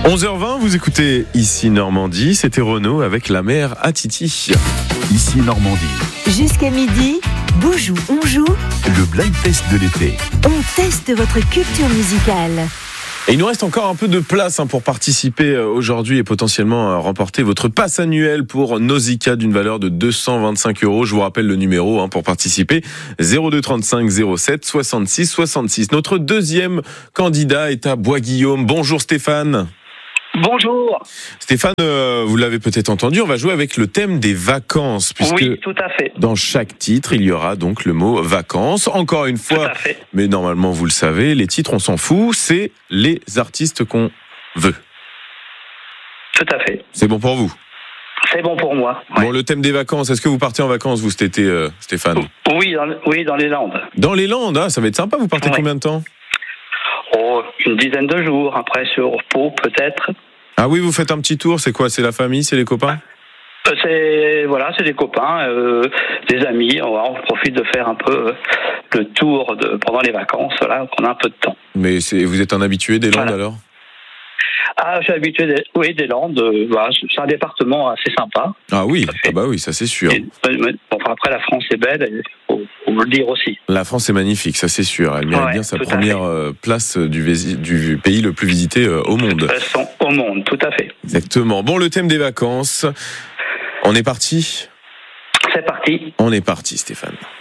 11h20, vous écoutez Ici Normandie, c'était Renaud avec la mer à Titi. Ici Normandie. Jusqu'à midi, Boujou, on joue. Le blind test de l'été. On teste votre culture musicale. Et il nous reste encore un peu de place pour participer aujourd'hui et potentiellement remporter votre passe annuelle pour Nausicaa d'une valeur de 225 €. Je vous rappelle le numéro pour participer, 02 35 07 66 66. Notre deuxième candidat est à Bois-Guillaume. Bonjour Stéphane. Bonjour. Stéphane, vous l'avez peut-être entendu, on va jouer avec le thème des vacances, puisque oui, tout à fait. Dans chaque titre, il y aura donc le mot vacances. Encore une fois, tout à fait. Mais normalement vous le savez, les titres on s'en fout, c'est les artistes qu'on veut. Tout à fait. C'est bon pour vous? C'est bon pour moi. Bon, ouais. le thème des vacances, est-ce que vous partez en vacances vous cet été, Stéphane? Oui, dans les Landes. Dans les Landes, ça va être sympa, vous partez combien de temps? Une dizaine de jours, après sur Pau peut-être. Ah oui, vous faites un petit tour, c'est quoi? C'est la famille, c'est les copains? C'est des copains, des amis. On profite de faire un peu le tour pendant les vacances, là, on a un peu de temps. Mais vous êtes un habitué des Landes alors? Ah, je suis habitué des Landes. C'est un département assez sympa. Ah oui, ça c'est sûr. Après, la France est belle, il faut le dire aussi. La France est magnifique, ça c'est sûr. Elle mérite bien sa première place du pays le plus visité au monde. De toute façon, au monde, tout à fait. Exactement. Bon, le thème des vacances, on est parti ? C'est parti. On est parti, Stéphane.